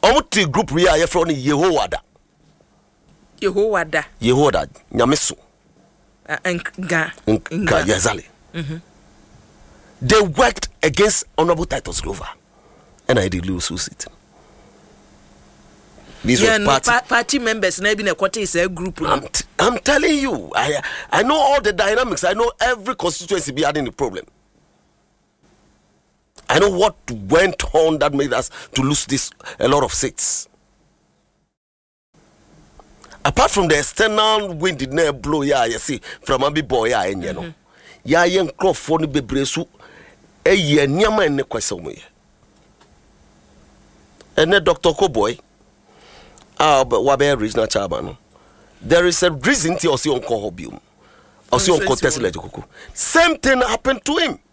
Omuti group we are from Yehoada Nyamesu Nka Yazali. They worked against Honorable Titus Glover, and I did lose it. These were party members. Maybe a quarter is a group. I'm telling you, I know all the dynamics. I know every constituency be having a problem. I know what went on that made us to lose a lot of seats. Apart from the external wind in the blow, you see, from Abi Boy, and you know, young crop for the Bebresu. A year near my neck, and then Dr. Koboy, but Wabe regional chairman. There is a reason to see on Kohobium, or see on contest legical. Same thing happened to him.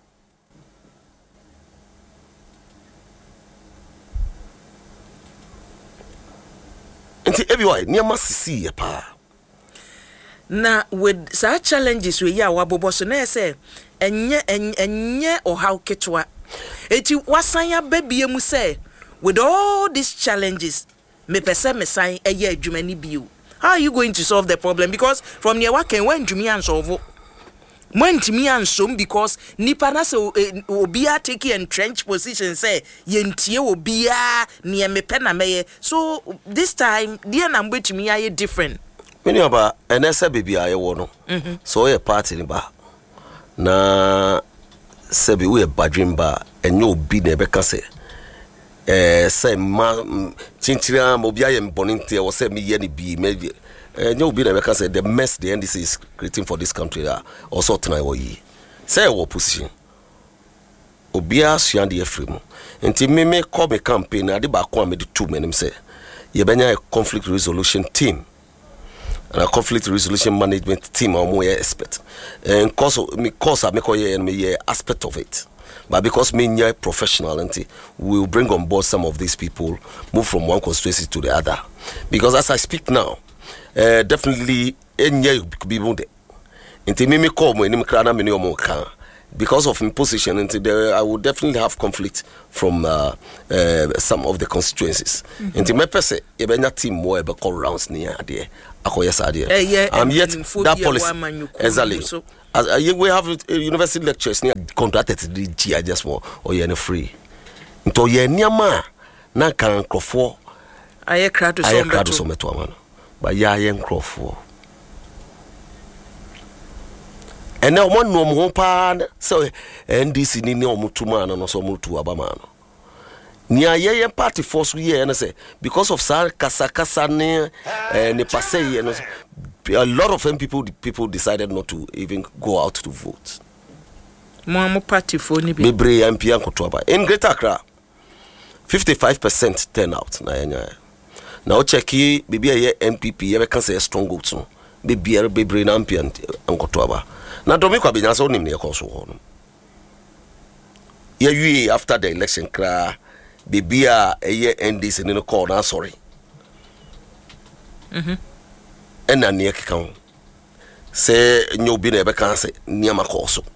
And everywhere, near must see a pa. Now, with such challenges, we are Waboboson say. Enye or how ketwa eti wasanya baby mu say with all these challenges me pese me sign eye adwuma ni bio. How are you going to solve the problem? Because from near work when to me and solve when to me and some because nipa na se obia take entrenched position say yentie obia near me pena me. So this time dear number to me are different. Many about NSA baby I wono so a party in ba na sebi we badrim ba enyo bi na be ka say ma chinchira mo bia ye mboninte wo say me ye ni bi me enyo bi na be ka say the mess the NDC is creating for this country also tonight wo yi say wo position obia suan de afrim enti me call me campaign ade ba ko am de two menim say ye benya a conflict resolution team and a conflict resolution management team are more expert. And cause I make a aspect of it. But because me are professional, we will bring on board some of these people, move from one constituency to the other. Because as I speak now, definitely be moved. Me call me because of my position, I will definitely have conflict from some of the constituencies. And me pese, team more about rounds near there. I'm yet that policy exactly. We have university lectures near contracted to the GI just more or you're free. Into ye near ma na can crofo. I crowd to some man. But ya yen crofo. And now one no more pan so NDC ni no mutuma no so mutu abama. Nia ye party force we and say because of sar kasa ne passe a lot of people decided not to even go out to vote. Mama party for ni bebre MP ankotoba in Greater Accra 55% turnout na enya na o check bibia ye MPP ye be kan say strong vote no bebre na MP ankotoba na domi kwa benya so nim ne yakoso ho no ye wi after the election kra bibia eye NDC no call na sorry ena ne keka se nyobi na be kan say niam akoso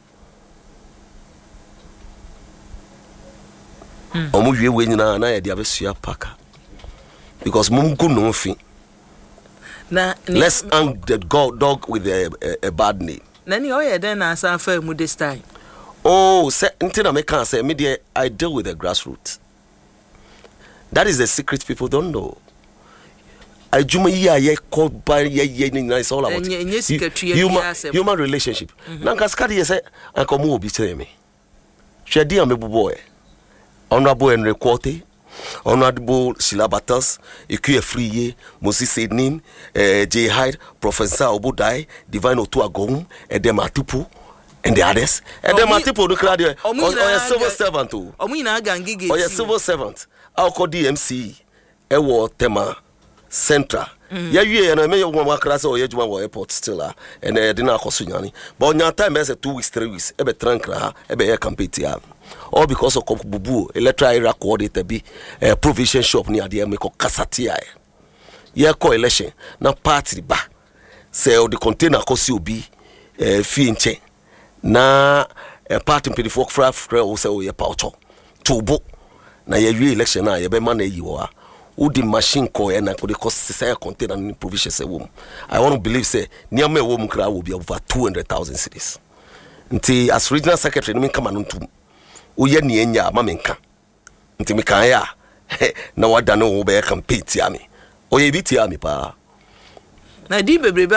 omo wie we nyina na ye dia besua paka because mum go no fi na let's hang the dog with a bad name na ni o ye den na asa fa mu this time oh say ntina me can say me there I deal with the grassroots. That is the secret people don't know. Ajuma ye called by ye it's all about human relationship. Nanka skadi ye say anko mu obi tell me. Shedi am boy. Honorable Henry Quarte, Honorable Silabatas, Ekuye Friye, Moses Ednin, J. Hyde, Professor Obudai, Divine Otuagom, Edem Atupu, and the others. Edem Atupu, or civil servant too. Or a civil servant. I'll call DMC, Ewo Tema, Central. Yeah, and I may have one class or Edgewan airport still, and I didn't have but on your time as a 2 weeks, 3 weeks, ebe trankra, ebe air campaign. All because of Bubu, electoral area coordinator be a provision shop near the American Casatia. Year coalition, now party ba. Say the container cost you be fee in chain. Na a party in the folk fraud also a pouch. To book. Na ye election na ye be man you are who the machine call and could cost say container and provision say womb. I want to believe say near me womb crowd will be over 200,000 cities. Until as regional secretary me come on to uye ni enya mamenka. Until me kan ya na wada no be compete ya me. Oye biti ya me pa. Na di bebrebe